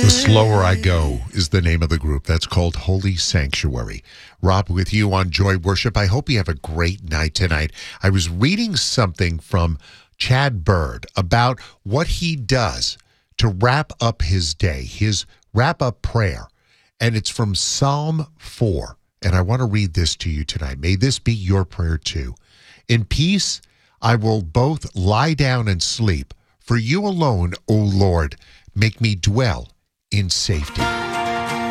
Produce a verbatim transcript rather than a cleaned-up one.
The Slower I Go is the name of the group. That's called Holy Sanctuary. Rob, with you on Joy Worship. I hope you have a great night tonight. I was reading something from Chad Bird about what he does to wrap up his day, his wrap-up prayer, and it's from Psalm four. And I want to read this to you tonight. May this be your prayer too. In peace, I will both lie down and sleep. For you alone, O Lord, make me dwell in safety.